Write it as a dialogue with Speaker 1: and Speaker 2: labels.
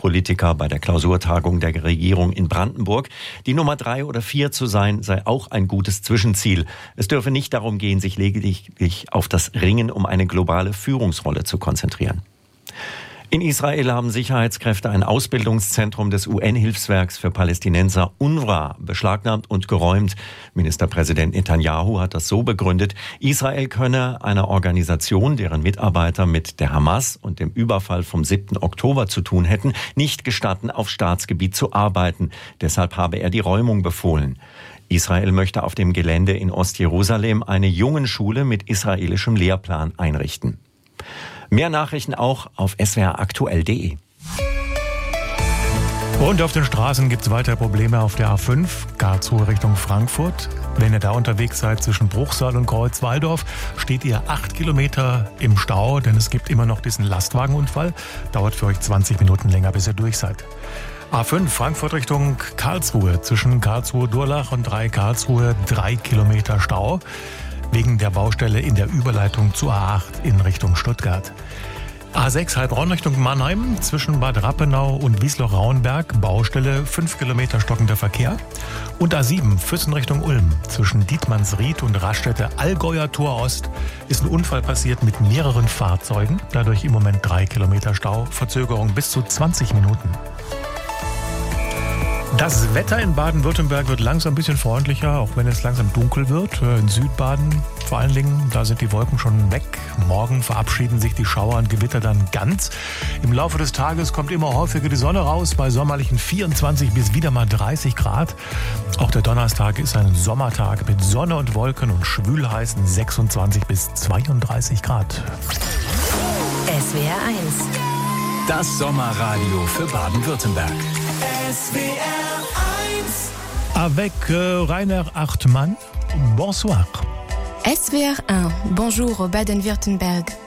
Speaker 1: CDU-Politiker bei der Klausurtagung der Regierung in Brandenburg. Die Nummer 3 oder 4 zu sein, sei auch ein gutes Zwischenziel. Es dürfe nicht darum gehen, sich lediglich auf das Ringen um eine globale Führungsrolle zu konzentrieren. In Israel haben Sicherheitskräfte ein Ausbildungszentrum des UN-Hilfswerks für Palästinenser UNRWA beschlagnahmt und geräumt. Ministerpräsident Netanyahu hat das so begründet, Israel könne einer Organisation, deren Mitarbeiter mit der Hamas und dem Überfall vom 7. Oktober zu tun hätten, nicht gestatten, auf Staatsgebiet zu arbeiten. Deshalb habe er die Räumung befohlen. Israel möchte auf dem Gelände in Ostjerusalem eine Jungenschule mit israelischem Lehrplan einrichten. Mehr Nachrichten auch auf swraktuell.de.
Speaker 2: Und auf den Straßen gibt es weiter Probleme auf der A5, Karlsruhe Richtung Frankfurt. Wenn ihr da unterwegs seid zwischen Bruchsal und Kreuzwaldorf, steht ihr 8 Kilometer im Stau, denn es gibt immer noch diesen Lastwagenunfall. Dauert für euch 20 Minuten länger, bis ihr durch seid. A5 Frankfurt Richtung Karlsruhe, zwischen Karlsruhe-Durlach und 3 Karlsruhe 3 Kilometer Stau. Wegen der Baustelle in der Überleitung zur A8 in Richtung Stuttgart. A6 Heilbronn Richtung Mannheim, zwischen Bad Rappenau und Wiesloch-Rauenberg, Baustelle, 5 Kilometer stockender Verkehr. Und A7 Füssen Richtung Ulm, zwischen Dietmannsried und Raststätte Allgäuer Tor Ost, ist ein Unfall passiert mit mehreren Fahrzeugen. Dadurch im Moment 3 Kilometer Stau, Verzögerung bis zu 20 Minuten. Das Wetter in Baden-Württemberg wird langsam ein bisschen freundlicher, auch wenn es langsam dunkel wird. In Südbaden vor allen Dingen, da sind die Wolken schon weg. Morgen verabschieden sich die Schauer und Gewitter dann ganz. Im Laufe des Tages kommt immer häufiger die Sonne raus, bei sommerlichen 24 bis wieder mal 30 Grad. Auch der Donnerstag ist ein Sommertag mit Sonne und Wolken und schwülheißen 26 bis 32 Grad.
Speaker 3: SWR 1.
Speaker 4: Das Sommerradio für Baden-Württemberg.
Speaker 3: SWR 1.
Speaker 2: Avec Rainer Hartmann, bonsoir.
Speaker 5: SWR 1, bonjour Baden-Württemberg.